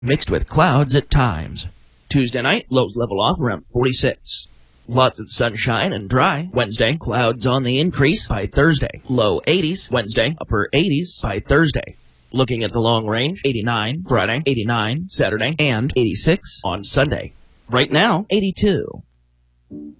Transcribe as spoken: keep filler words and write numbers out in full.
mixed with clouds at times. Tuesday night, lows level off around forty-six. Lots of sunshine and dry. Wednesday, clouds on the increase by Thursday. Low eighties. Wednesday, upper eighties by Thursday. Looking at the long range, eighty-nine Friday, eighty-nine Saturday, and eighty-six on Sunday. Right now, eighty-two.